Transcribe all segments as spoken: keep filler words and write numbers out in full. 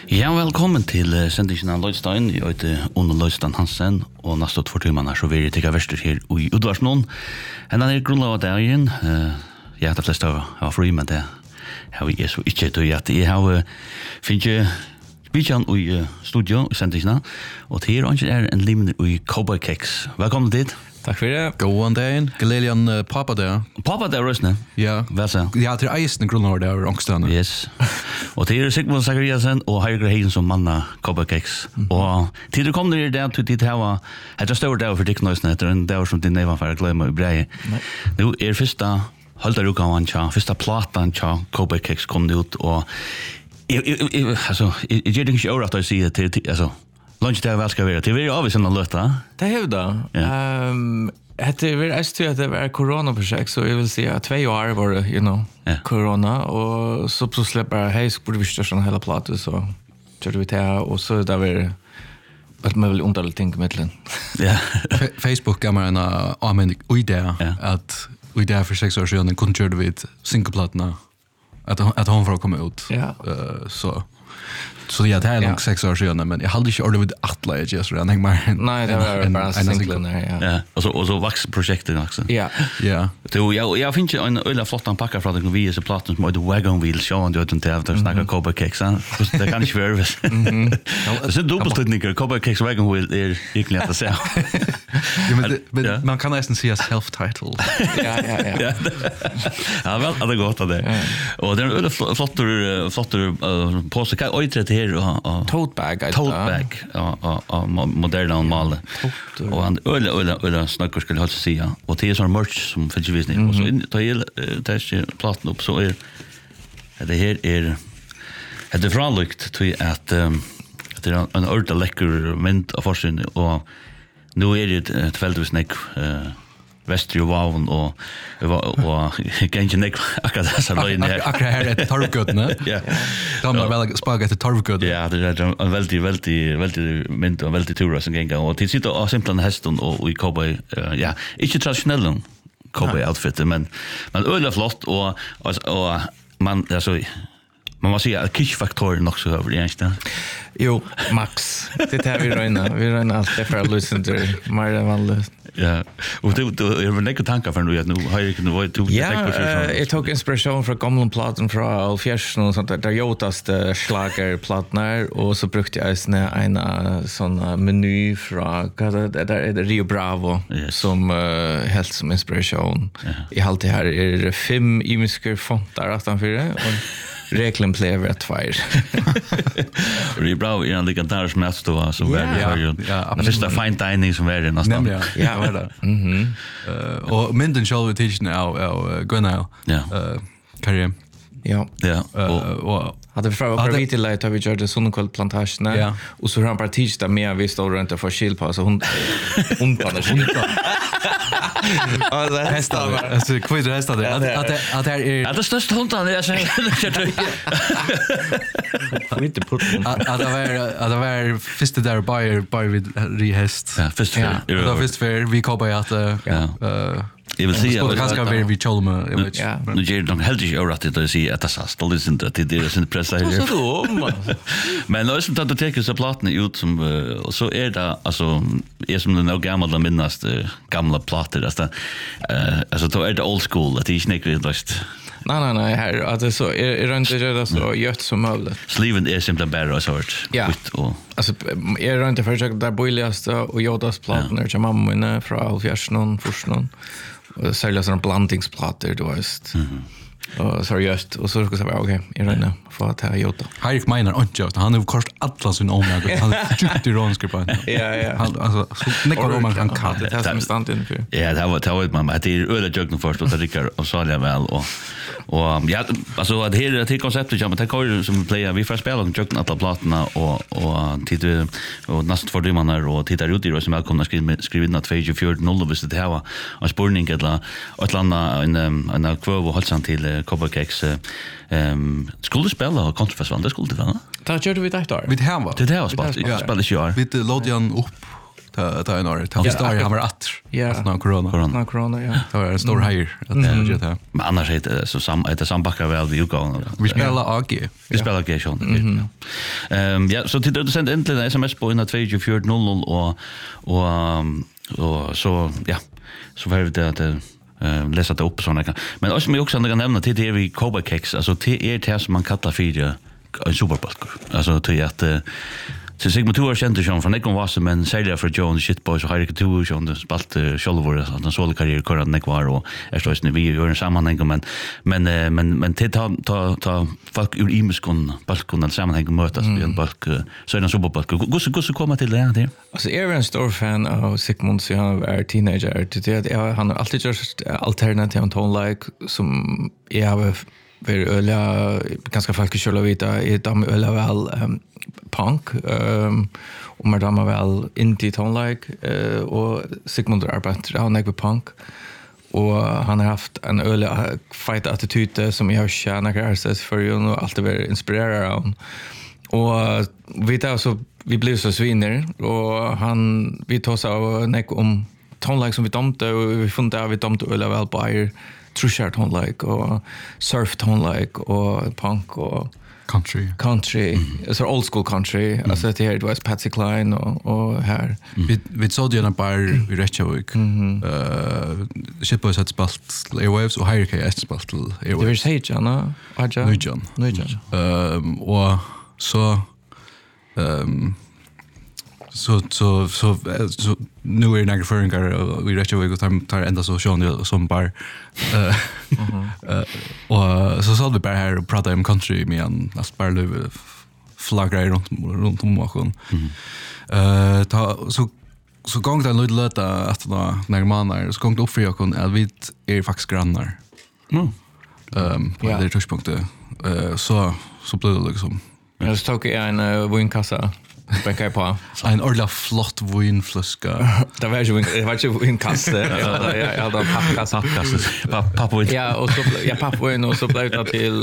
Ja, velkommen til uh, sendingen av Lloydstein. Jeg heter Ono Lloydstein Hansen, og neste två timmar så vil jeg tikka verster her i Udvarsnån. Hennan er grunnlag av dagen. Uh, ja, de fleste har fri, men det har vi så ikke til at jeg har uh, finnet Bijan i uh, studio i sendingen, og til her er en limner i Cowboy Cakes. Velkommen dit. Takk for det. God dagen. Gledelian uh, Papa der. Papa der, røsne? Ja. Hva så? Ja, til eisen grunnlag der ångstene. Yes. Og til er Sigmund Zachariasen og Heirger Heiden som manna Cowboy Cakes. Mm -hmm. Og til du kom ned der til dit her, etter større dag for dikknøysene, etter en dag som din nevan for å glemme i breie. Nå er første halvdarukavan tja, første platan tja, Cowboy Cakes kom det ut, og jeg, jeg, jeg, altså, jeg, jeg gjør ikke over at jeg sier til, til, altså, lunch til vel skal være. Til vi er avvis enn løtta. Det er jo da. Ja. Um, det er jeg tror at det var coronaprojekt, så jeg vil si at två år var det, you know, ja. Corona, og så plutselig bare, hei, så burde vi større sånn hele platet, så kjørte vi til, og så det var at man vil underlige ting i midtelen. Ja. Facebook gav meg en amen idé, at idé for sex år siden kunne kjørte vi et singleplatene, at, at hon får komme ut. Ja. Uh, så... Så ja, det är nog sex år sedan, men jag hade inte ordet vid Atla i just redan. Jag mer. Nej, det var bara en single där, ja. Ja, och så och så vax projektet också. Ja. Ja. Så jag jag finns ju en ölla flottan packar från den vi är så platten med the wagon wheel show och det inte där snacka Cowboy Cakes, så det kan inte vara. Mhm. Det är dubbeltekniker Cowboy Cakes wagon wheel är egentligen att säga. Ja, men man kan nästan säga self-titled. Ja, ja, ja. Ja, väl, det går åt det. Och den ölla flottar flottar på så kan ojtret här och tote bag tote bag ja ja moderna mal och han öle öle öle snackar skulle hålla sig ja och det är sån merch som för visning och så in ta hela testa platten upp så är det här är det är framlykt till att det är en ordentlig läcker mint av forskning och nu är det ett fältvisnek Vestri og Vaven og og kanskje nek akkurat dessa løgn her. Akkurat her etter torvgøttene. Ja. Da må vel spake etter torvgøttene. Ja, det er en veldig, veldig, veldig mynd og veldig tura som gengar. Og til sitter og simpelthen hesten og i cowboy, ja, ikke tradisjonelle cowboy-outfitter, men, men øyla flott og, og, og man, altså, man må si at kitsch-faktoren nok så over, egentlig. Jo, max. Det er vi røyna. Vi røyna alt det for å løsne til mer enn vanlig. Ja, og du, du er vel nekker tanker for noe, at nå har jeg ikke noe du ja, jeg tok inspiration fra gamle platen fra Alfjersen og sånt, der jotaste slagerplatner, og så brukte jeg en sånn meny fra, der er det Rio Bravo, yes. som uh, helt som inspiration. Yeah. I halvt det her er fem imiske fontar utanför og reglen blev ett fire. Rio Bravo är en legendarisk mästare som var det. Ja, det första fine dining som var det nästan. Ja, var det. Mhm. Eh och mynden själva teachen av Gunnar. Ja. Eh Karim. Ja. Ja. Och hade för att vi till att vi gjorde såna koll plantagen ja. Och så har han bara teach där med vi står runt och får skill på så hon hon kan det skill på. Ja, det hästar. Alltså kvitt hästar det. Att att att är Ja, det största hundan det jag säger. Inte på. Att det var att det var första där by by vid rehäst. Ja, första. Ja, det var första för vi kommer att eh Jag vill säga att det ska vara vi Cholma, jag vet. Ja. Nu ger de helt inte örat att det säger att det så står det inte att det är sin pressa här. Så då. Men nu så att det tar så platten ut som och så är det alltså är som den nog gamla minnas gamla plattor alltså eh alltså då är det old school att det är inte riktigt. Nej nej nej här att det så är runt det så gött som möjligt. Sleven är simpelt bättre sort. Ja. Alltså är runt för att där boiligaste och Jodas plattor som mamma inne från Alfjersen förstån. Och sälja såna blandningsplattor då just. Mhm. Och så just och så ska jag säga okej, jag räknar för att ha gjort det. Harry menar inte just han har kort alla sin omgång. Han tyckte det rånske på. Ja ja. Han alltså Nico man kan katta det som stand in för. Ja, det var det var man att det är öle juggen först och det rycker och så väl och och ja alltså att det det konceptet jag men det går som player vi får spela och juggen alla plattorna och och titta och nästan för man där och titta ut i det som jag kommer skriva skriva in att tjugofyra noll visst det här var en spårning eller ett landa en en kvar och hålla till Cowboy Cakes ehm skulle spela och kontrafestival det skulle det va? Ta körde vi det där. Vi det här var. Det där var spalt. Jag spelade ju år. Vi låt igen upp. ta ta en år. Ta första år han var att. Ja. Alltså corona. Corona, corona, ja. Det var en stor hejer att det det. Men annars är det så sam det sambacka väl vi går. Vi spelar A G. Vi spelar G schon. Ehm ja, så till det sent äntligen S M S på in två fyra noll noll och och och så ja, så var det att eh läsa det upp såna. Men också mig också andra nämna till det vi Cowboy Cakes, alltså till är det som man kallar för en superbalk. Alltså till att så Sigmund Tour kände ju från Nikon var men sälja för John Shitboys och Harry Tour John det spalt självor att han sålde karriär kvar Nick var och är så snä vi gör en sammanhang men men men men till ta ta ta folk ur imiskon balkon sammanhang mötas i en balk så är det en superbalk. Hur så hur så komma till det där? Alltså är en stor fan av Sigmund så han är teenager till det han har alltid gjort alternativ och tone like som jag har ver öliga ganska folkköla vita i dam öliga väl um, punk um, och med dam väl indie tone like uh, och Sigmund Arbet han är punk och han har haft en öliga fight attityd som jag känner gränses för ju och alltid var inspirerad av och vi där så vi blev så svinner och han vi tog så och nek om tone like som vi domte och vi fann där vi domte öliga väl på er trusher tone like och surf tone like och punk och country country mm. så old school country mm. alltså det här det var Patsy Cline och och här mm. vi vi såg ju en bar i Reykjavik eh Shitboys hade spalt Airwaves och Hurricane hade spalt Airwaves det var säg Anna Aja Nujan Nujan ehm och så ehm så så så så nu är det några föringar vi rätt jag går tar ända så sjön som bar eh och så så vi bara här och prata om country med en asparlöv flaggar runt runt om och eh ta så så gång det lite lätt att då när man är så gång det upp för jag kan att vi är faktiskt grannar Mm. ehm på det touchpunkten eh så så blir det liksom jag stod i en vinkassa Bäcka på. En ordla flott vinflaska. Det var ju det var ju en kasse. Ja, jag hade pappkasse. Pappa Ja, och så ja pappa och så blev det till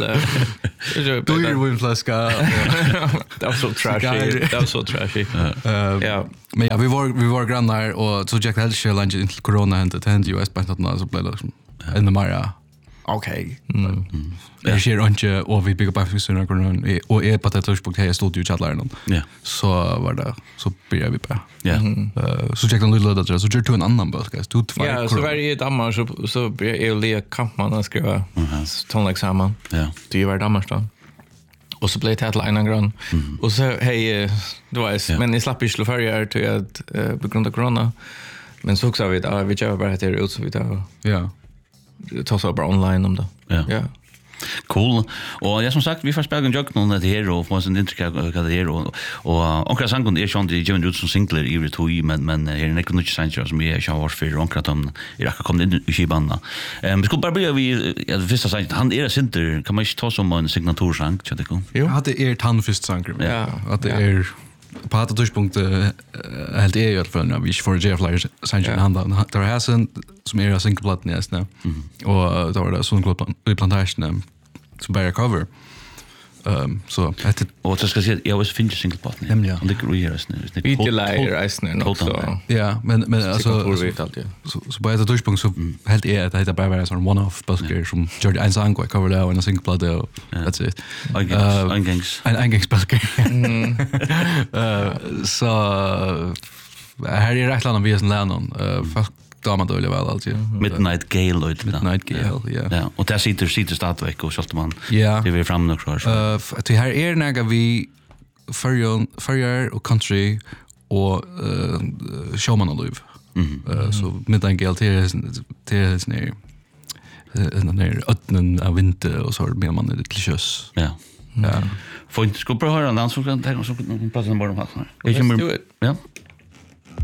dyr vinflaska. Det var så trashy. Det var så trashy. Ja. Men ja, vi var vi var grannar och så Jack Hellshire lunch in corona hände till U S på att så blev det liksom en Maria. Okej. Mm. Jag ser inte och vi bygger på fysiska grunden och är på det touchpunkt här i studio chatlaren. Ja. Så var det så börjar vi på. Ja. Eh så checkar du lite där så gör du en annan podcast. Du två. Ja, så var det ett dammar så så blir jag Lea Kampman att skriva ton like samman. Ja. Du var dammar då. Och så blev det ett line grön. Och så hej det var men ni slapp ju slå förr till att på grund av corona. Men så också vi där vi kör bara det ut så vi där. Ja. Ta så bara online om det. Ja. Ja. Cool. Och jag som sagt vi får spela en jog någon det här och få en intryck av vad det är och och onkel Sangon är schon det Jimmy ut som singler i retoi men men här är det inte sant som är jag har för onkel Tom i raka kom in i skibanna. Ehm vi skulle bara börja vi det första sagt han är center kan man inte ta som en signatursang så det kom. Jo. Hade är tandfist sanger. Ja. Att det är på att touchpunkt helt är ju för när vi får J Flyers sanger handa. Det var sen som är singleplatten nästan. Och då var det sån klart i plantagen som bara cover. Ehm så att och så ska jag jag was finch single partner. Nämligen. Och det grejer är snä. Vi till läger är snä också. Ja, men men alltså så så på ett touchpunkt så helt är det heter bara en sån one off busker som George en sång går cover där och en single platte. That's it. Eingängs. Ein Eingangsbusker. Eh så här är rätt land vi är sån Lennon. Eh fast då man då väl alltid. Midnight Gale ut Midnight Gale, ja. Ja, och där sitter sitter stadveck och sålt man. Ja. Det vi fram nu kvar. Eh det här är några vi för för och country och eh showman och live. Eh så Midnight Gale till till snä. Eh när öppnen av vinter och så mer man det till sjöss. Ja. Ja. Får inte ska prova höra en dans så kan tänka så prata bara om vad. Jag kommer. Ja.